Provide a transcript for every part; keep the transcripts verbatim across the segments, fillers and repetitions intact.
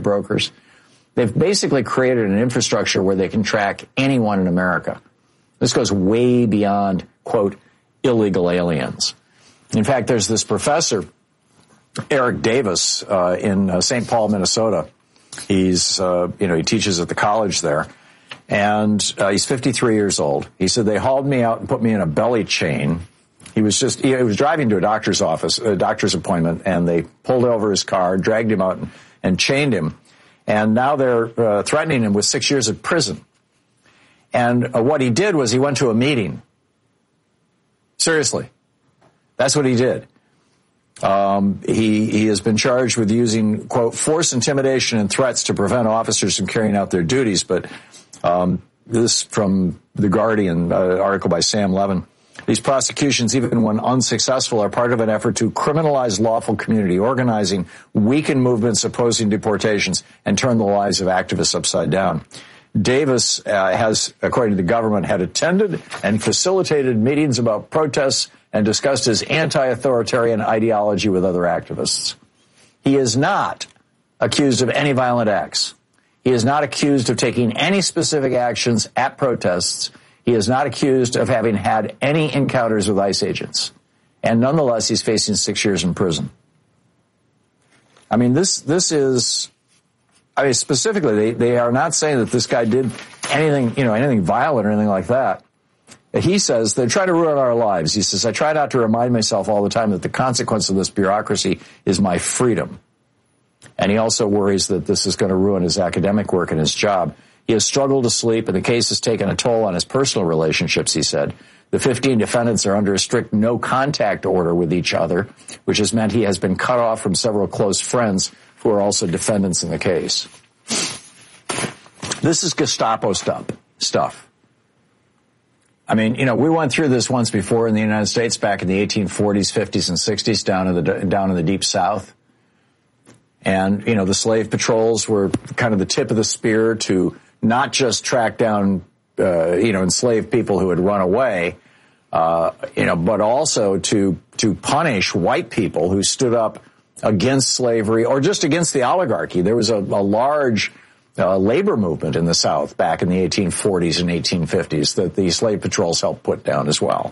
brokers. They've basically created an infrastructure where they can track anyone in America. This goes way beyond, quote, illegal aliens. In fact, there's this professor, Eric Davis, uh, in uh, Saint Paul, Minnesota. He's, uh, you know, he teaches at the college there. And uh, he's fifty-three years old. He said, they hauled me out and put me in a belly chain. He was just, he was driving to a doctor's office, a doctor's appointment, and they pulled over his car, dragged him out, and, and chained him. And now they're uh, threatening him with six years of prison. And uh, what he did was he went to a meeting. Seriously. That's what he did. Um, he, he has been charged with using, quote, force, intimidation, and threats to prevent officers from carrying out their duties. But um, this from The Guardian, uh, article by Sam Levin. These prosecutions, even when unsuccessful, are part of an effort to criminalize lawful community organizing, weaken movements opposing deportations, and turn the lives of activists upside down. Davis uh, has, according to the government, had attended and facilitated meetings about protests and discussed his anti-authoritarian ideology with other activists. He is not accused of any violent acts. He is not accused of taking any specific actions at protests. He is not accused of having had any encounters with ICE agents. And nonetheless, he's facing six years in prison. I mean, this this is, I mean, specifically, they, they are not saying that this guy did anything, you know, anything violent or anything like that. He says they try to ruin our lives. He says, I try not to remind myself all the time that the consequence of this bureaucracy is my freedom. And he also worries that this is going to ruin his academic work and his job. He has struggled to sleep, and the case has taken a toll on his personal relationships, he said. The fifteen defendants are under a strict no-contact order with each other, which has meant he has been cut off from several close friends who are also defendants in the case. This is Gestapo stuff. stuff. I mean, you know, we went through this once before in the United States back in the eighteen forties, fifties, and sixties down in the down in the Deep South. And, you know, the slave patrols were kind of the tip of the spear to not just track down, uh, you know, enslaved people who had run away, uh, you know, but also to to punish white people who stood up against slavery or just against the oligarchy. There was a, a large uh, labor movement in the South back in the eighteen forties and eighteen fifties that the slave patrols helped put down as well.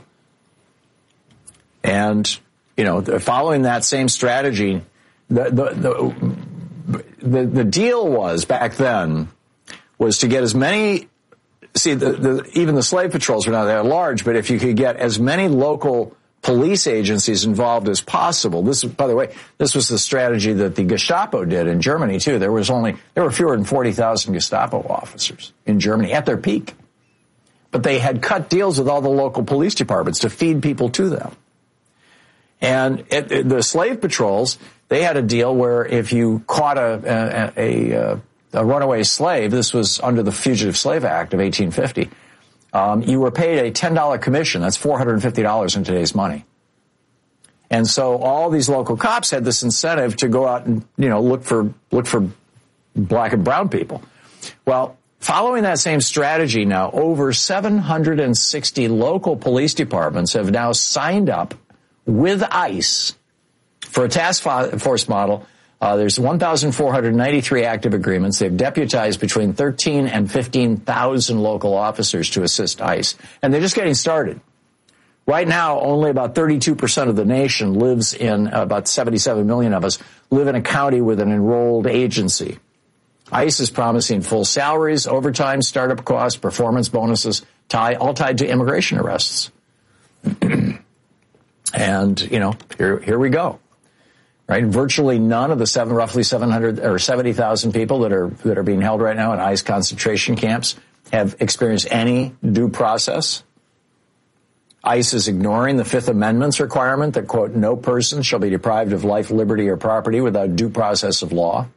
And, you know, following that same strategy, the the the, the, the deal was back then was to get as many, see, the, the, even the slave patrols were not that large, but if you could get as many local police agencies involved as possible. This, by the way, this was the strategy that the Gestapo did in Germany, too. There was only, there were fewer than forty thousand Gestapo officers in Germany at their peak. But they had cut deals with all the local police departments to feed people to them. And it, it, the slave patrols, they had a deal where if you caught a, a, a, a runaway slave, this was under the Fugitive Slave Act of eighteen fifty, um, you were paid a ten dollar commission. That's four hundred fifty dollars in today's money. And so all these local cops had this incentive to go out and, you know, look for, look for black and brown people. Well, following that same strategy now, over seven hundred sixty local police departments have now signed up with ICE for a task force model. Uh, there's one thousand four hundred ninety-three active agreements. They've deputized between thirteen and fifteen thousand local officers to assist ICE. And they're just getting started. Right now, only about thirty-two percent of the nation lives in, uh, about seventy-seven million of us, live in a county with an enrolled agency. ICE is promising full salaries, overtime, startup costs, performance bonuses, tie, all tied to immigration arrests. And, you know, here, here we go. Right? Virtually none of the seven, roughly seven hundred or seventy thousand people that are, that are being held right now in ICE concentration camps have experienced any due process. ICE is ignoring the Fifth Amendment's requirement that, quote, no person shall be deprived of life, liberty, or property without due process of law.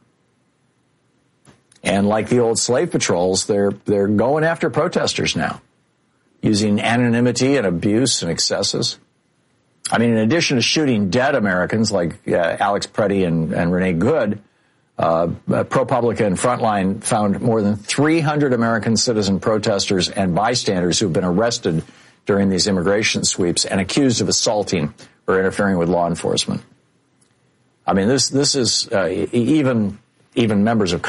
And like the old slave patrols, they're, they're going after protesters now, using anonymity and abuse and excesses. I mean, in addition to shooting dead Americans like uh, Alex Preddy and, and Renee Good, uh, ProPublica and Frontline found more than three hundred American citizen protesters and bystanders who have been arrested during these immigration sweeps and accused of assaulting or interfering with law enforcement. I mean, this this is uh, even even members of